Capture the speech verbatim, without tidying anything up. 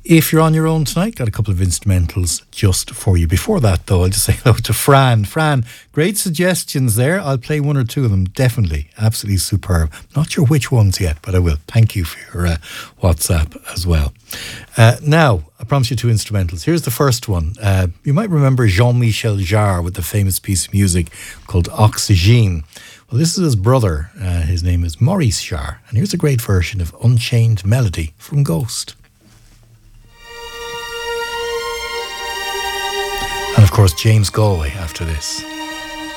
If you're on your own tonight, got a couple of instrumentals just for you. Before that, though, I'll just say hello to Fran. Fran, great suggestions there. I'll play one or two of them, definitely. Absolutely superb. Not sure which ones yet, but I will. Thank you for your uh, WhatsApp as well. Uh, now, I promise you two instrumentals. Here's the first one. Uh, you might remember Jean-Michel Jarre with the famous piece of music called Oxygène. Well, this is his brother. Uh, his name is Maurice Jarre. And here's a great version of Unchained Melody from Ghost. And of course, James Galway after this.